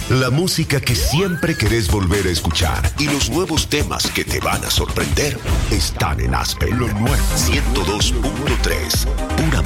La música que siempre querés volver a escuchar y los nuevos temas que te van a sorprender están en Aspen. Lo nuevo 102.3, pura